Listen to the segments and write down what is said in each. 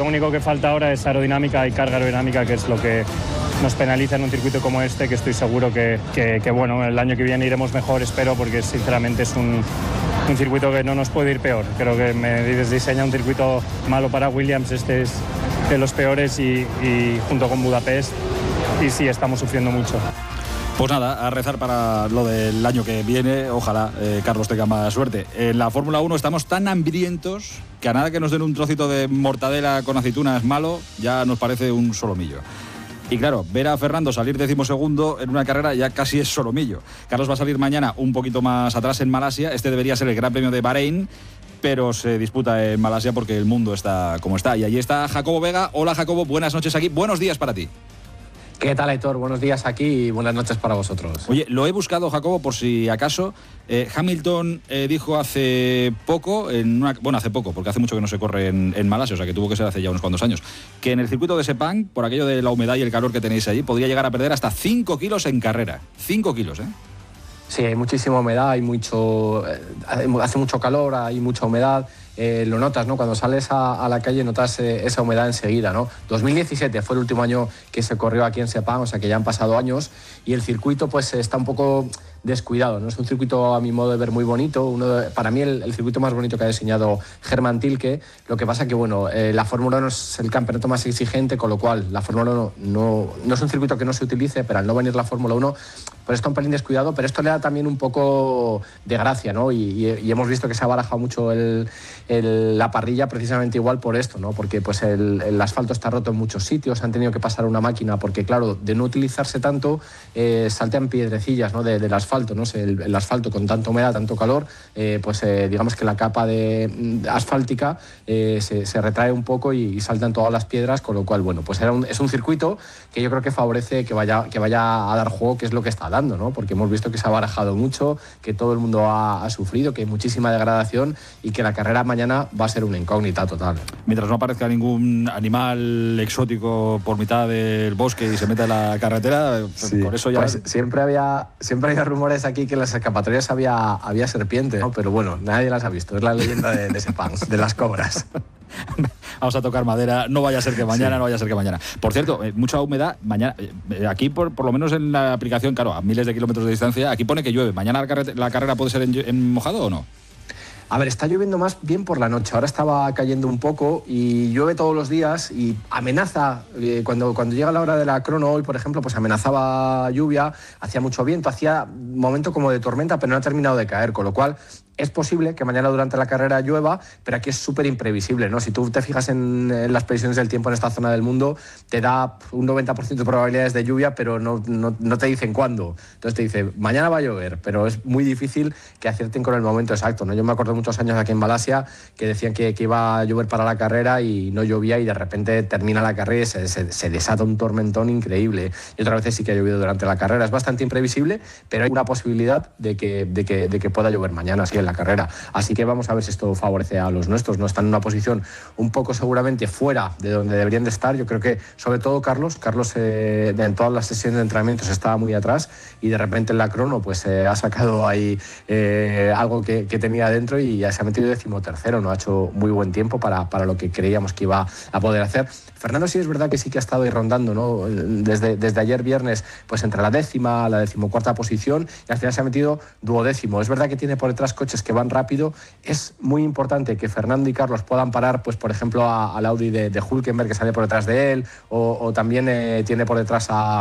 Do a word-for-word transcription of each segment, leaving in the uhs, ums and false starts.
único que falta ahora es aerodinámica y carga aerodinámica, que es lo que nos penaliza en un circuito como este, que estoy seguro que, que, que bueno, el año que viene iremos mejor, espero, porque sinceramente es un, un circuito que no nos puede ir peor. Creo que me diseña un circuito malo para Williams, este es de los peores y, y junto con Budapest, y sí, estamos sufriendo mucho. Pues nada, a rezar para lo del año que viene. Ojalá eh, Carlos tenga más suerte. En la Fórmula uno estamos tan hambrientos que a nada que nos den un trocito de mortadela con aceitunas malo, ya nos parece un solomillo. Y claro, ver a Fernando salir decimosegundo en una carrera ya casi es solomillo. Carlos va a salir mañana un poquito más atrás en Malasia. Este debería ser el Gran Premio de Bahrein, pero se disputa en Malasia porque el mundo está como está. Y allí está Jacobo Vega. Hola Jacobo, buenas noches aquí. Buenos días para ti. ¿Qué tal, Aitor? Buenos días aquí y buenas noches para vosotros. Oye, lo he buscado, Jacobo, por si acaso. Eh, Hamilton eh, dijo hace poco, en una, bueno, hace poco, porque hace mucho que no se corre en, en Malasia, o sea que tuvo que ser hace ya unos cuantos años, que en el circuito de Sepang, por aquello de la humedad y el calor que tenéis allí, podría llegar a perder hasta cinco kilos en carrera. cinco kilos, ¿eh? Sí, hay muchísima humedad, hay mucho, eh, hace mucho calor, hay mucha humedad. Eh, lo notas, ¿no? Cuando sales a, a la calle notas eh, esa humedad enseguida, ¿no? dos mil diecisiete fue el último año que se corrió aquí en Sepang, o sea que ya han pasado años y el circuito pues está un poco descuidado, ¿no? Es un circuito a mi modo de ver muy bonito, uno de, para mí el, el circuito más bonito que ha diseñado Hermann Tilke. Lo que pasa que, bueno, eh, la Fórmula uno es el campeonato más exigente, con lo cual la Fórmula uno no, no es un circuito que no se utilice, pero al no venir la Fórmula uno pues está un pelín descuidado, pero esto le da también un poco de gracia, ¿no? Y, y, y hemos visto que se ha barajado mucho el, el, la parrilla precisamente igual por esto, ¿no? Porque pues el, el asfalto está roto en muchos sitios, han tenido que pasar una máquina porque, claro, de no utilizarse tanto, eh, saltean piedrecillas, ¿no? de, del asfalto, ¿no? El, el asfalto con tanta humedad, tanto calor, eh, pues eh, digamos que la capa de, de asfáltica eh, se, se retrae un poco y, y saltan todas las piedras, con lo cual, bueno, pues era un, es un circuito que yo creo que favorece que vaya, que vaya a dar juego, que es lo que está dando, ¿no? Porque hemos visto que se ha barajado mucho, que todo el mundo ha, ha sufrido, que hay muchísima degradación y que la carrera mañana va a ser una incógnita total. Mientras no aparezca ningún animal exótico por mitad del bosque y se meta en la carretera, sí, con eso ya... Pues siempre había, siempre había rumores aquí que en las escapatorias había, había serpientes, ¿no? Pero bueno, nadie las ha visto, es la leyenda de, de Sepang, de las cobras. Vamos a tocar madera, no vaya a ser que mañana, sí. no vaya a ser que mañana. Por cierto, eh, mucha humedad, mañana, eh, aquí por, por lo menos en la aplicación, claro, a miles de kilómetros de distancia, aquí pone que llueve. ¿Mañana la, carre- la carrera puede ser en, en mojado o no? A ver, está lloviendo más bien por la noche. Ahora estaba cayendo un poco y llueve todos los días y amenaza. Eh, cuando, cuando llega la hora de la crono hoy, por ejemplo, pues amenazaba lluvia, hacía mucho viento, hacía un momento como de tormenta, pero no ha terminado de caer, con lo cual es posible que mañana durante la carrera llueva, pero aquí es súper imprevisible, ¿no? Si tú te fijas en, en las previsiones del tiempo en esta zona del mundo, te da un noventa por ciento de probabilidades de lluvia, pero no, no, no te dicen cuándo. Entonces te dice, mañana va a llover, pero es muy difícil que acierten con el momento exacto, ¿no? Yo me acuerdo muchos años aquí en Malasia que decían que, que iba a llover para la carrera y no llovía y de repente termina la carrera y se, se, se desata un tormentón increíble. Y otras veces sí que ha llovido durante la carrera. Es bastante imprevisible, pero hay una posibilidad de que, de que, de que pueda llover mañana, sí, en la carrera. Así que vamos a ver si esto favorece a los nuestros. No están en una posición un poco seguramente fuera de donde deberían de estar. Yo creo que sobre todo Carlos, Carlos eh, en todas las sesiones de entrenamientos estaba muy atrás y de repente en la crono pues eh, ha sacado ahí eh, algo que, que tenía dentro y ya se ha metido decimotercero, no ha hecho muy buen tiempo para, para lo que creíamos que iba a poder hacer. Fernando sí es verdad que sí que ha estado ahí rondando, ¿no? Desde, desde ayer viernes, pues entre la décima, la decimocuarta posición y al final se ha metido duodécimo. Es verdad que tiene por detrás coches que van rápido. Es muy importante que Fernando y Carlos puedan parar, pues por ejemplo, a, al Audi de, de Hülkenberg que sale por detrás de él o, o también eh, tiene por detrás a,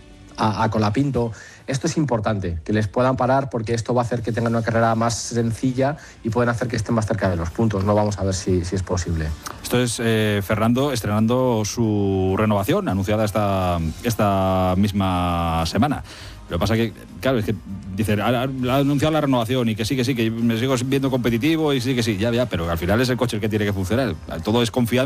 a, a Colapinto. Esto es importante, que les puedan parar porque esto va a hacer que tengan una carrera más sencilla y pueden hacer que estén más cerca de los puntos, ¿no? Vamos a ver si, si es posible. Esto es eh, Fernando estrenando su renovación, anunciada esta, esta misma semana. Lo que pasa que, claro, es que dice, ha, ha anunciado la renovación y que sí, que sí, que me sigo viendo competitivo y sí, que sí, ya, ya, pero al final es el coche el que tiene que funcionar. Todo es confianza.